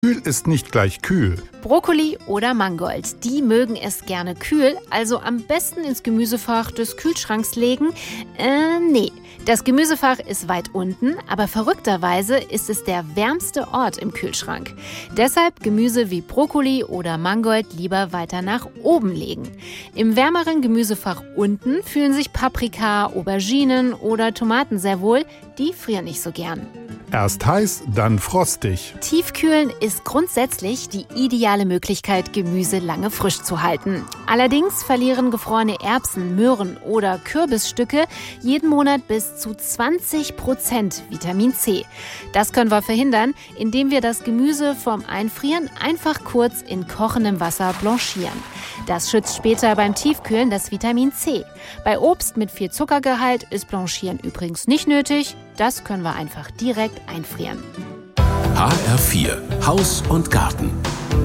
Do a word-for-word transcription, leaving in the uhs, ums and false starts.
Kühl ist nicht gleich kühl. Brokkoli oder Mangold, die mögen es gerne kühl, also am besten ins Gemüsefach des Kühlschranks legen. Äh, nee, das Gemüsefach ist weit unten, aber verrückterweise ist es der wärmste Ort im Kühlschrank. Deshalb Gemüse wie Brokkoli oder Mangold lieber weiter nach oben legen. Im wärmeren Gemüsefach unten fühlen sich Paprika, Auberginen oder Tomaten sehr wohl, die frieren nicht so gern. Erst heiß, dann frostig. Tiefkühlen ist grundsätzlich die ideale Möglichkeit, Gemüse lange frisch zu halten. Allerdings verlieren gefrorene Erbsen, Möhren oder Kürbisstücke jeden Monat bis zu zwanzig Prozent Vitamin C. Das können wir verhindern, indem wir das Gemüse vom Einfrieren einfach kurz in kochendem Wasser blanchieren. Das schützt später beim Tiefkühlen das Vitamin C. Bei Obst mit viel Zuckergehalt ist Blanchieren übrigens nicht nötig. Das können wir einfach direkt einfrieren. H R vier Haus und Garten.